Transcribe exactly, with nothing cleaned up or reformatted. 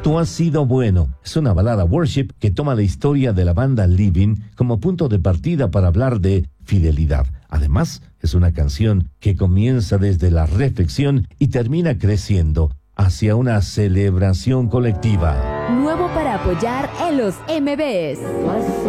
Tú has sido bueno. Es una balada worship que toma la historia de la banda Living como punto de partida para hablar de fidelidad. Además, es una canción que comienza desde la reflexión y termina creciendo hacia una celebración colectiva. Nuevo para apoyar en los M V S.